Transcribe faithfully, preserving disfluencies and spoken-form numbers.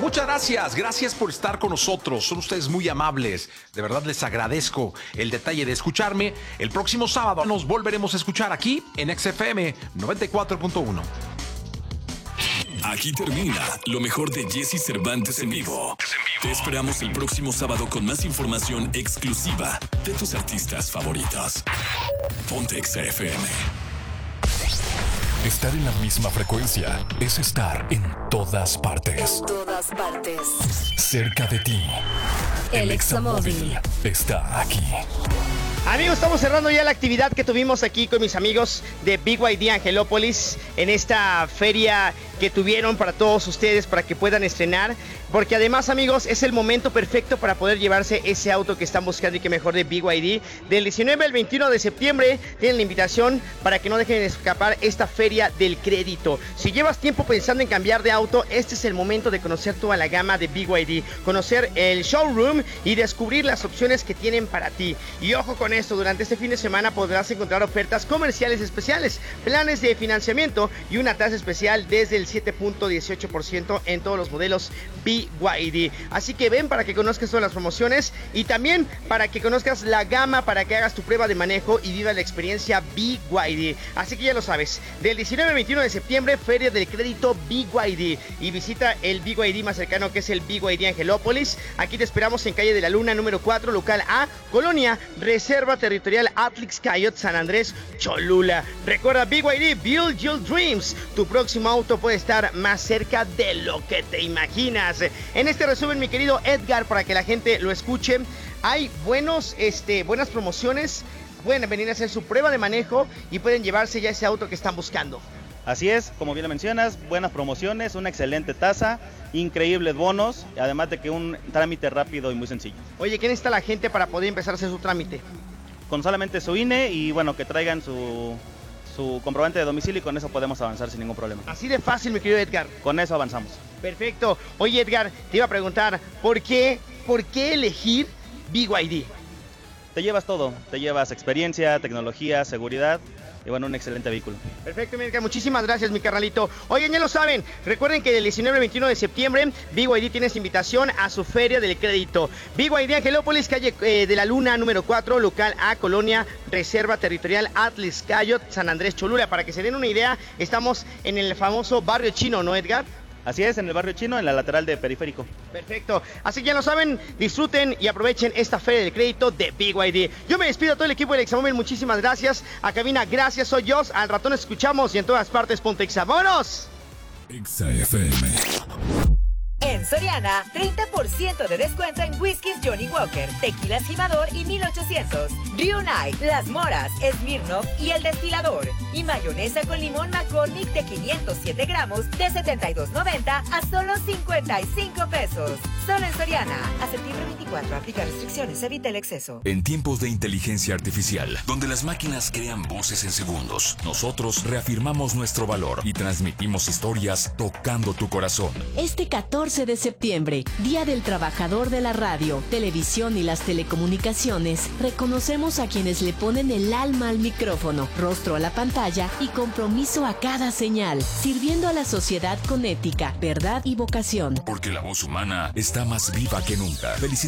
Muchas gracias, gracias por estar con nosotros. Son ustedes muy amables. De verdad les agradezco el detalle de escucharme. El próximo sábado nos volveremos a escuchar aquí en X F M noventa y cuatro punto uno. Aquí termina lo mejor de Jesse Cervantes en vivo. Te esperamos el próximo sábado con más información exclusiva de tus artistas favoritos. Ponte X F M. Estar en la misma frecuencia es estar en todas partes. En todas partes. Cerca de ti. El Examóvil está aquí. Amigos, estamos cerrando ya la actividad que tuvimos aquí con mis amigos de B Y D Angelópolis en esta feria que tuvieron para todos ustedes para que puedan estrenar, porque además, amigos, es el momento perfecto para poder llevarse ese auto que están buscando y que mejor de B Y D. Del diecinueve al veintiuno de septiembre tienen la invitación para que no dejen de escapar esta feria del crédito. Si llevas tiempo pensando en cambiar de auto, este es el momento de conocer toda la gama de B Y D, conocer el showroom y descubrir las opciones que tienen para ti. Y ojo con esto, durante este fin de semana podrás encontrar ofertas comerciales especiales, planes de financiamiento y una tasa especial desde el siete punto dieciocho por ciento en todos los modelos B Y D. Así que ven para que conozcas todas las promociones y también para que conozcas la gama, para que hagas tu prueba de manejo y vivas la experiencia B Y D. Así que ya lo sabes, del diecinueve al veintiuno de septiembre, Feria del Crédito B Y D, y visita el B Y D más cercano, que es el B Y D Angelópolis. Aquí te esperamos en Calle de la Luna número cuatro, local A, Colonia Reserva Territorial Atlix Cayot, San Andrés Cholula. Recuerda, B Y D, Build Your Dreams. Tu próximo auto puede estar más cerca de lo que te imaginas. En este resumen, mi querido Edgar, para que la gente lo escuche, hay buenos, este, buenas promociones. Pueden venir a hacer su prueba de manejo y pueden llevarse ya ese auto que están buscando. Así es, como bien lo mencionas, buenas promociones, una excelente tasa, increíbles bonos, además de que un trámite rápido y muy sencillo. Oye, ¿quién está la gente para poder empezar a hacer su trámite? Con solamente su I N E y bueno, que traigan su, su comprobante de domicilio, y con eso podemos avanzar sin ningún problema. Así de fácil, mi querido Edgar. Con eso avanzamos. Perfecto. Oye, Edgar, te iba a preguntar, ¿por qué, por qué elegir B Y D? Te llevas todo, te llevas experiencia, tecnología, seguridad y bueno, un excelente vehículo. Perfecto, mi Edgar, muchísimas gracias, mi carnalito. Oigan, ya lo saben, recuerden que del diecinueve al veintiuno de septiembre B Y D tiene esta invitación a su Feria del Crédito. B Y D Angelópolis, calle eh, de la Luna número cuatro, local A, Colonia Reserva Territorial Atlas Cayot, San Andrés Cholula. Para que se den una idea, estamos en el famoso barrio chino, ¿no, Edgar? Así es, en el barrio chino, en la lateral de Periférico. Perfecto, así que ya lo saben, disfruten y aprovechen esta Feria del Crédito de B Y D. Yo me despido a todo el equipo del Examóvil, muchísimas gracias. A cabina, gracias, soy yo. Al ratón nos escuchamos y en todas partes, ponte Exa. ¡Vámonos! Exa F M. En Soriana, treinta por ciento de descuento en whiskies Johnny Walker, tequilas Jimador y mil ochocientos, Rio Night, Las Moras, Smirnoff y El Destilador. Y mayonesa con limón McCormick de quinientos siete gramos de setenta y dos noventa a solo cincuenta y cinco pesos. Solo en Soriana. A septiembre veinticuatro, aplica restricciones, evita el exceso. En tiempos de inteligencia artificial, donde las máquinas crean voces en segundos, nosotros reafirmamos nuestro valor y transmitimos historias tocando tu corazón. Este catorce de septiembre, Día del Trabajador de la Radio, Televisión y las Telecomunicaciones, reconocemos a quienes le ponen el alma al micrófono, rostro a la pantalla y compromiso a cada señal, sirviendo a la sociedad con ética, verdad y vocación. Porque la voz humana está más viva que nunca. Felicidades.